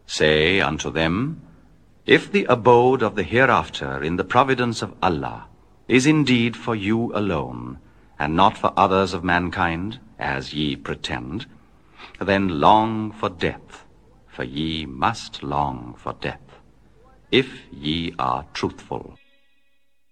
Say unto them, If the abode of the hereafter in the providence of Allah is indeed for you alone, and not for others of mankind, as ye pretend, then long for death, for ye must long for death, if ye are truthful.